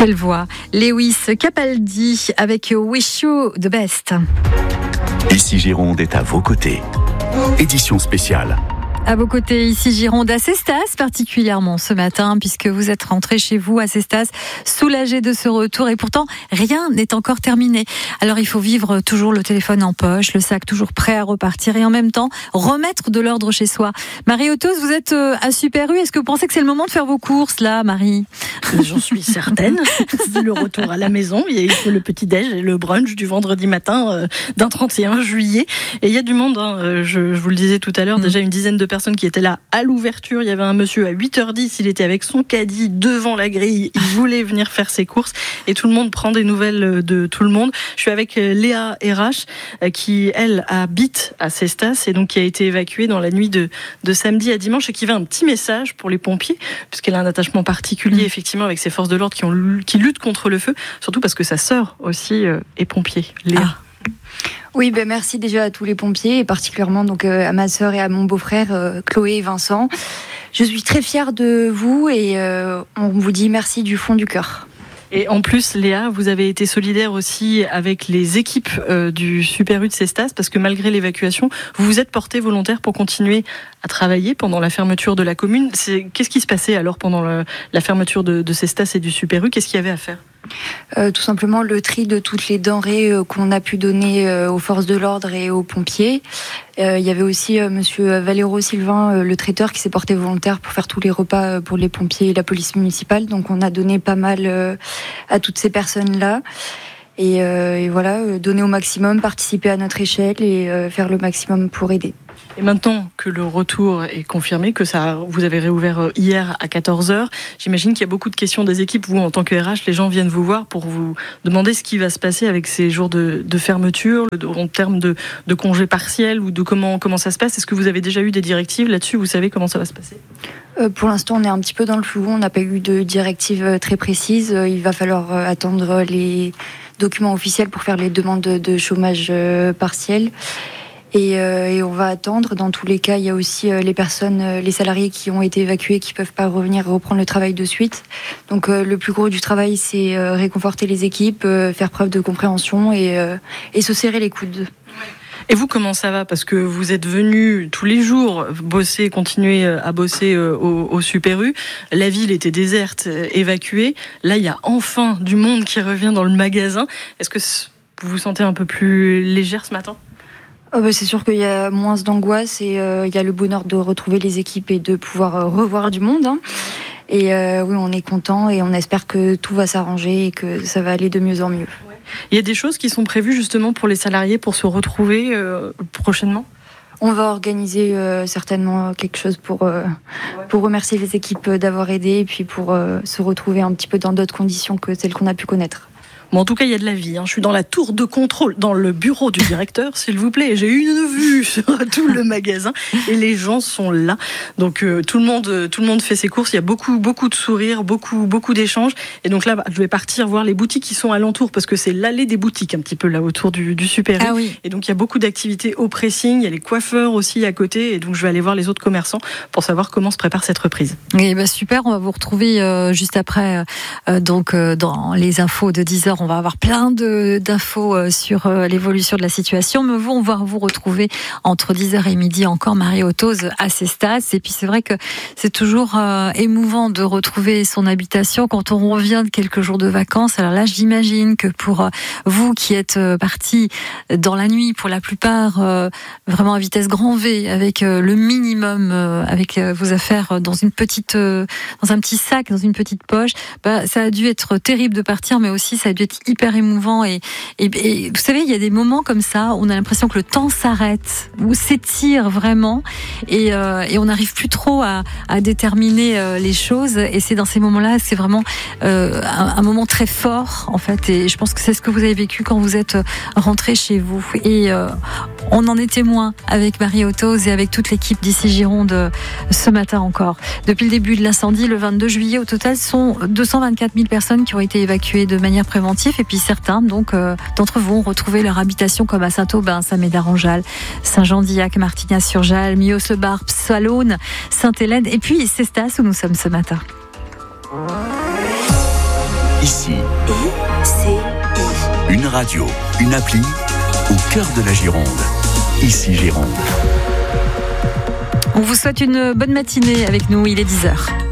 Quelle voix. Lewis Capaldi avec Wish You the Best. Ici Gironde est à vos côtés. Édition spéciale. À vos côtés, ici Gironde, à Cestas particulièrement ce matin, puisque vous êtes rentrés chez vous à Cestas, soulagés de ce retour. Et pourtant, rien n'est encore terminé. Alors il faut vivre toujours le téléphone en poche, le sac toujours prêt à repartir et en même temps remettre de l'ordre chez soi. Marie Autos, vous êtes à Super U. Est-ce que vous pensez que c'est le moment de faire vos courses là, Marie ? J'en suis certaine. C'est le retour à la maison. Il y a eu le petit-déj et le brunch du vendredi matin d'un 31 juillet. Et il y a du monde. Je vous le disais tout à l'heure, déjà une dizaine de personnes qui étaient là à l'ouverture. Il y avait un monsieur à 8h10, il était avec son caddie devant la grille, il voulait venir faire ses courses et tout le monde prend des nouvelles de tout le monde. Je suis avec Léa RH qui, elle, habite à Cestas et donc qui a été évacuée dans la nuit de samedi à dimanche et qui avait un petit message pour les pompiers puisqu'elle a un attachement particulier effectivement avec ces forces de l'ordre qui luttent contre le feu, surtout parce que sa sœur aussi est pompier. Léa. Oui, merci déjà à tous les pompiers et particulièrement donc à ma sœur et à mon beau-frère Chloé et Vincent. Je suis très fière de vous et on vous dit merci du fond du cœur. Et en plus, Léa, vous avez été solidaire aussi avec les équipes du Super U de Cestas parce que malgré l'évacuation, vous vous êtes porté volontaire pour continuer à travailler pendant la fermeture de la commune. Qu'est-ce qui se passait alors pendant la fermeture de Cestas et du Super U ? Qu'est-ce qu'il y avait à faire ? Tout simplement le tri de toutes les denrées qu'on a pu donner aux forces de l'ordre et aux pompiers. Il y avait aussi monsieur Valéro Sylvain, le traiteur, qui s'est porté volontaire pour faire tous les repas pour les pompiers et la police municipale. Donc on a donné pas mal à toutes ces personnes-là. Et voilà, donner au maximum, participer à notre échelle et faire le maximum pour aider. Et maintenant que le retour est confirmé, que vous avez réouvert hier à 14h, j'imagine qu'il y a beaucoup de questions des équipes. Vous, en tant que RH, les gens viennent vous voir pour vous demander ce qui va se passer avec ces jours de fermeture, en termes de congés partiels ou de comment ça se passe. Est-ce que vous avez déjà eu des directives là-dessus ? Vous savez comment ça va se passer ? Pour l'instant, on est un petit peu dans le flou. On n'a pas eu de directives très précises. Il va falloir attendre les documents officiels pour faire les demandes de chômage partiel. Et on va attendre. Dans tous les cas, il y a aussi les salariés qui ont été évacués, qui peuvent pas revenir reprendre le travail de suite. Donc le plus gros du travail, c'est réconforter les équipes, faire preuve de compréhension et se serrer les coudes. Et vous, comment ça va ? Parce que vous êtes venus tous les jours continuer à bosser au Super U. La ville était déserte, évacuée. Là, il y a enfin du monde qui revient dans le magasin. Est-ce que vous vous sentez un peu plus légère ce matin ? C'est sûr qu'il y a moins d'angoisse et il y a le bonheur de retrouver les équipes et de pouvoir revoir du monde. Et oui, on est content et on espère que tout va s'arranger et que ça va aller de mieux en mieux. Il y a des choses qui sont prévues justement pour les salariés pour se retrouver prochainement ? On va organiser certainement quelque chose pour remercier les équipes d'avoir aidé et puis pour se retrouver un petit peu dans d'autres conditions que celles qu'on a pu connaître. Bon, en tout cas, il y a de la vie. Je suis dans la tour de contrôle, dans le bureau du directeur, s'il vous plaît. J'ai une vue sur tout le magasin et les gens sont là. Donc tout le monde fait ses courses. Il y a beaucoup de sourires, beaucoup d'échanges. Et donc là, je vais partir voir les boutiques qui sont alentours parce que c'est l'allée des boutiques un petit peu là autour du Super U. Ah oui. Et donc il y a beaucoup d'activités au pressing. Il y a les coiffeurs aussi à côté. Et donc je vais aller voir les autres commerçants pour savoir comment se prépare cette reprise. Et super. On va vous retrouver juste après. Dans les infos de 10h. On va avoir plein d'infos sur l'évolution de la situation. Mais vous, on va vous retrouver entre 10h et midi encore, Marie Autos à Cestas. Et puis c'est vrai que c'est toujours émouvant de retrouver son habitation quand on revient de quelques jours de vacances. Alors là, j'imagine que pour vous qui êtes partis dans la nuit, pour la plupart, vraiment à vitesse grand V, avec le minimum, avec vos affaires dans un petit sac, dans une petite poche, ça a dû être terrible de partir, mais aussi ça a dû être hyper émouvant et vous savez, il y a des moments comme ça où on a l'impression que le temps s'arrête ou s'étire vraiment et on n'arrive plus trop à déterminer les choses et c'est dans ces moments-là, c'est vraiment un moment très fort en fait et je pense que c'est ce que vous avez vécu quand vous êtes rentrés chez vous et on en est témoin avec Marie Autos et avec toute l'équipe d'Ici Gironde ce matin encore. Depuis le début de l'incendie, le 22 juillet, au total, sont 224 000 personnes qui ont été évacuées de manière préventive et puis certains d'entre vous ont retrouvé leur habitation comme à Saint-Aubin, Saint-Médard-en-Jalles, Saint-Jean-d'Illac, Martignas-sur-Jalles, Milhaud-le-Barbe, Salonne, Sainte-Hélène et puis Cestas où nous sommes ce matin. Ici. ICI. Une radio, une appli au cœur de la Gironde. Ici Gironde. On vous souhaite une bonne matinée avec nous, il est 10h.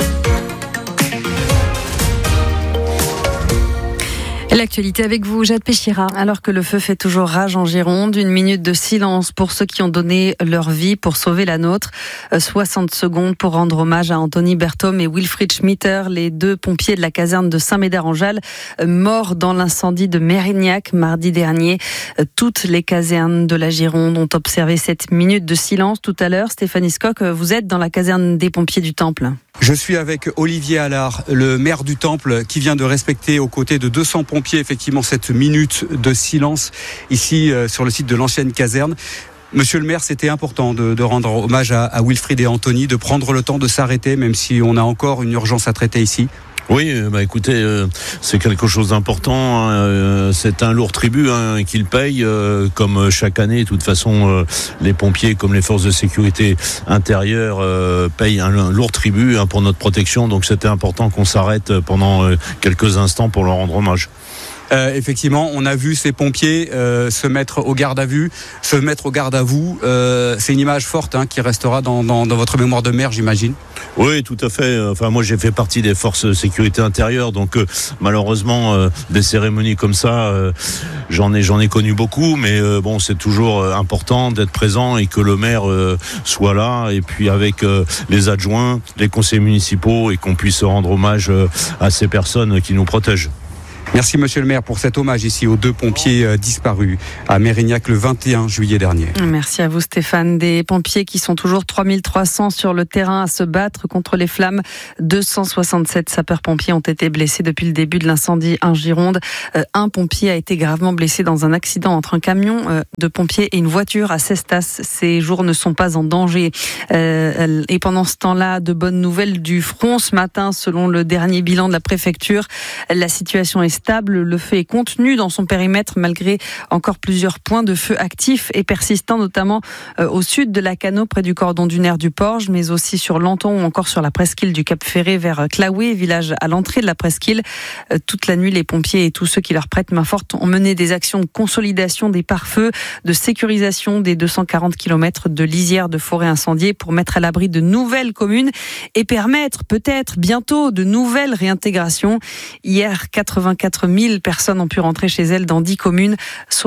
L'actualité avec vous, Jade Péchira. Alors que le feu fait toujours rage en Gironde, 1 minute de silence pour ceux qui ont donné leur vie pour sauver la nôtre. 60 secondes pour rendre hommage à Anthony Berthom et Wilfried Schmitter, les 2 pompiers de la caserne de Saint-Médard-en-Jalles, morts dans l'incendie de Mérignac mardi dernier. Toutes les casernes de la Gironde ont observé cette minute de silence tout à l'heure. Stéphanie Scocq, vous êtes dans la caserne des pompiers du Temple. Je suis avec Olivier Allard, le maire du Temple, qui vient de respecter aux côtés de 200 pompiers effectivement cette minute de silence ici sur le site de l'ancienne caserne. Monsieur le maire, c'était important de rendre hommage à Wilfried et Anthony, de prendre le temps de s'arrêter, même si on a encore une urgence à traiter ici. Oui, écoutez, c'est quelque chose d'important. C'est un lourd tribut qu'ils payent, comme chaque année. De toute façon, les pompiers, comme les forces de sécurité intérieure, payent un lourd tribut pour notre protection. Donc c'était important qu'on s'arrête pendant quelques instants pour leur rendre hommage. Effectivement, on a vu ces pompiers se mettre au garde à vue, se mettre au garde à vous. C'est une image forte qui restera dans votre mémoire de maire, j'imagine. Oui, tout à fait. Enfin, moi, j'ai fait partie des forces de sécurité intérieure, donc malheureusement, des cérémonies comme ça, j'en ai connu beaucoup, mais bon, c'est toujours important d'être présent et que le maire soit là, et puis avec les adjoints, les conseillers municipaux, et qu'on puisse rendre hommage à ces personnes qui nous protègent. Merci monsieur le maire pour cet hommage ici aux 2 pompiers disparus à Mérignac le 21 juillet dernier. Merci à vous Stéphane. Des pompiers qui sont toujours 3300 sur le terrain à se battre contre les flammes. 267 sapeurs-pompiers ont été blessés depuis le début de l'incendie en Gironde. Un pompier a été gravement blessé dans un accident entre un camion de pompiers et une voiture à Cestas. Ces jours ne sont pas en danger. Et pendant ce temps-là, de bonnes nouvelles du front ce matin, selon le dernier bilan de la préfecture. La situation est stable, le feu est contenu dans son périmètre malgré encore plusieurs points de feu actifs et persistants, notamment au sud de la Cano près du cordon dunaire du Porge, mais aussi sur Lanton ou encore sur la presqu'île du Cap Ferré vers Claoué, village à l'entrée de la presqu'île. Toute la nuit, les pompiers et tous ceux qui leur prêtent main forte ont mené des actions de consolidation des pare-feux, de sécurisation des 240 km de lisières de forêt incendiées pour mettre à l'abri de nouvelles communes et permettre peut-être bientôt de nouvelles réintégrations. Hier, 84 000 personnes ont pu rentrer chez elles dans 10 communes.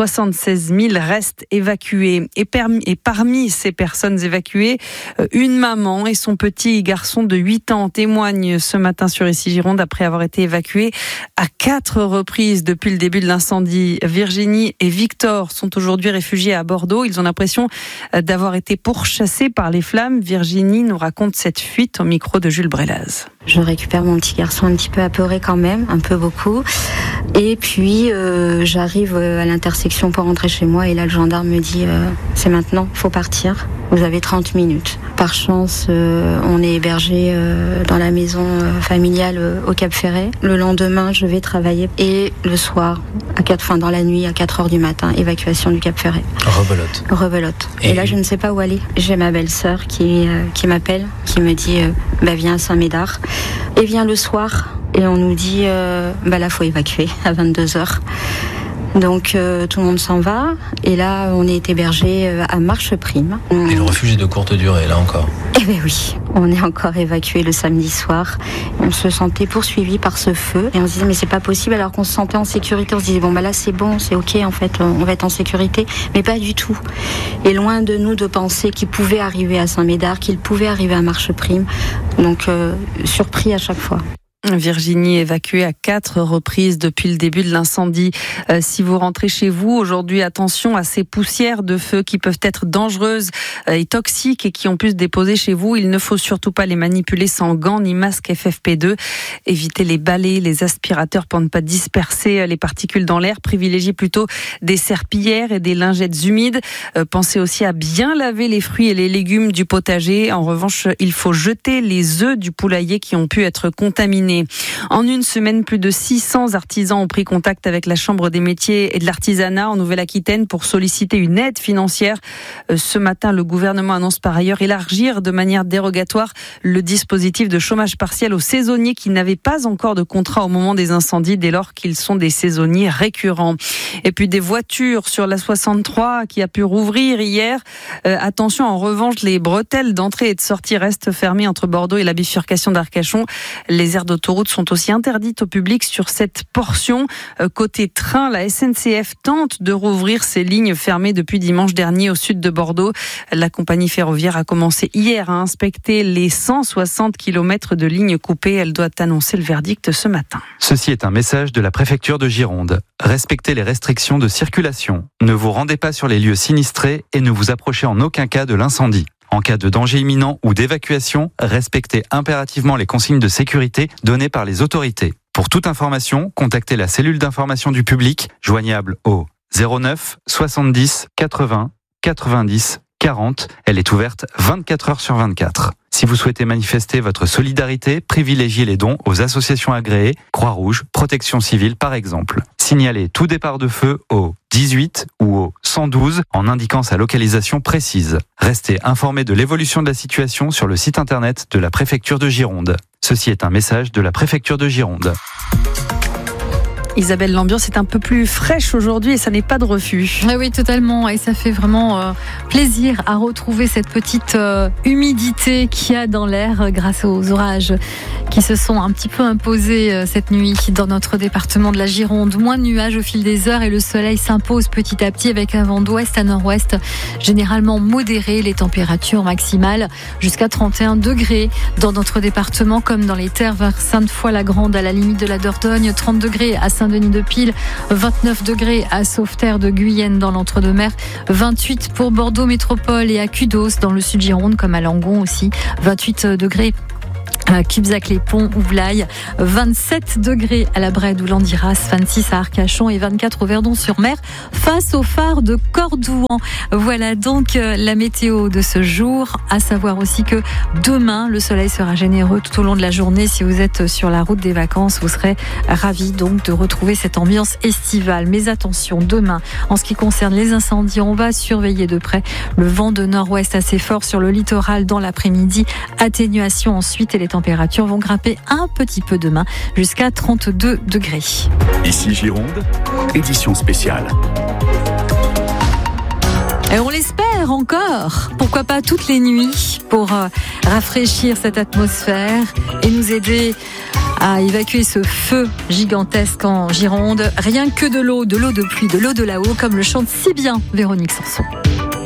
76 000 restent évacuées. Et parmi ces personnes évacuées, une maman et son petit garçon de 8 ans témoignent ce matin sur Ici Gironde après avoir été évacués à 4 reprises depuis le début de l'incendie. Virginie et Victor sont aujourd'hui réfugiés à Bordeaux. Ils ont l'impression d'avoir été pourchassés par les flammes. Virginie nous raconte cette fuite au micro de Jules Brelaz. Je récupère mon petit garçon un petit peu apeuré quand même, un peu beaucoup. Et puis j'arrive à l'intersection pour rentrer chez moi et là le gendarme me dit c'est maintenant, faut partir. Vous avez 30 minutes. Par chance, on est hébergé dans la maison familiale au Cap Ferret. Le lendemain, je vais travailler et le soir, dans la nuit, à 4h du matin, évacuation du Cap Ferret. Rebelote. Et là, je ne sais pas où aller. J'ai ma belle-sœur qui m'appelle, qui me dit viens à Saint-Médard. Et vient le soir et on nous dit là, faut évacuer à 22h. Donc tout le monde s'en va et là on est hébergé à Marcheprime. Et le refuge est de courte durée là encore. Eh bien oui, on est encore évacué le samedi soir. On se sentait poursuivi par ce feu et on se disait mais c'est pas possible alors qu'on se sentait en sécurité. On se disait là c'est bon, c'est ok en fait, on va être en sécurité, mais pas du tout. Et loin de nous de penser qu'il pouvait arriver à Saint-Médard, qu'il pouvait arriver à Marcheprime. Donc surpris à chaque fois. Virginie évacuée à 4 reprises depuis le début de l'incendie. Si vous rentrez chez vous aujourd'hui, attention à ces poussières de feu qui peuvent être dangereuses et toxiques et qui ont pu se déposer chez vous. Il ne faut surtout pas les manipuler sans gants ni masque FFP2. Évitez les balais, les aspirateurs pour ne pas disperser les particules dans l'air. Privilégiez plutôt des serpillières et des lingettes humides. Pensez aussi à bien laver les fruits et les légumes du potager. En revanche, il faut jeter les œufs du poulailler qui ont pu être contaminés terminée. En une semaine, plus de 600 artisans ont pris contact avec la Chambre des métiers et de l'artisanat en Nouvelle-Aquitaine pour solliciter une aide financière. Ce matin, le gouvernement annonce par ailleurs élargir de manière dérogatoire le dispositif de chômage partiel aux saisonniers qui n'avaient pas encore de contrat au moment des incendies dès lors qu'ils sont des saisonniers récurrents. Et puis des voitures sur la 63 qui a pu rouvrir hier. Attention, en revanche, les bretelles d'entrée et de sortie restent fermées entre Bordeaux et la bifurcation d'Arcachon. Les aires d'autoroute sont aussi interdites au public sur cette portion. Côté train, la SNCF tente de rouvrir ses lignes fermées depuis dimanche dernier au sud de Bordeaux. La compagnie ferroviaire a commencé hier à inspecter les 160 km de lignes coupées. Elle doit annoncer le verdict ce matin. Ceci est un message de la préfecture de Gironde. Respectez les restrictions de circulation. Ne vous rendez pas sur les lieux sinistrés et ne vous approchez en aucun cas de l'incendie. En cas de danger imminent ou d'évacuation, respectez impérativement les consignes de sécurité données par les autorités. Pour toute information, contactez la cellule d'information du public, joignable au 09 70 80 90 40. Elle est ouverte 24 heures sur 24. Si vous souhaitez manifester votre solidarité, privilégiez les dons aux associations agréées, Croix-Rouge, Protection Civile par exemple. Signalez tout départ de feu au 18 ou au 112 en indiquant sa localisation précise. Restez informés de l'évolution de la situation sur le site internet de la préfecture de Gironde. Ceci est un message de la préfecture de Gironde. Isabelle, l'ambiance est un peu plus fraîche aujourd'hui et ça n'est pas de refus. Oui, totalement. Et ça fait vraiment plaisir à retrouver cette petite humidité qu'il y a dans l'air grâce aux orages qui se sont un petit peu imposés cette nuit dans notre département de la Gironde. Moins de nuages au fil des heures et le soleil s'impose petit à petit avec un vent d'ouest à nord-ouest généralement modéré. Les températures maximales jusqu'à 31 degrés dans notre département comme dans les terres vers Sainte-Foy-la-Grande à la limite de la Dordogne, 30 degrés à Saint-Denis-de-Pile, 29 degrés à Sauveterre de Guyenne dans l'Entre-deux-Mers, 28 pour Bordeaux Métropole et à Cudos dans le sud Gironde comme à Langon aussi, 28 degrés à Cubzac-les-Ponts, Ouvlaille, 27 degrés à la Brède ou Landiras, 26 à Arcachon et 24 au Verdon-sur-Mer face au phare de Cordouan. Voilà donc la météo de ce jour. À savoir aussi que demain, le soleil sera généreux tout au long de la journée. Si vous êtes sur la route des vacances, vous serez ravis donc de retrouver cette ambiance estivale. Mais attention, demain, en ce qui concerne les incendies, on va surveiller de près le vent de nord-ouest assez fort sur le littoral dans l'après-midi. Atténuation ensuite et les températures vont grimper un petit peu demain jusqu'à 32 degrés. Ici Gironde, édition spéciale. Et on l'espère encore, pourquoi pas toutes les nuits, pour rafraîchir cette atmosphère et nous aider à évacuer ce feu gigantesque en Gironde. Rien que de l'eau de pluie, de l'eau de là-haut, comme le chante si bien Véronique Sanson.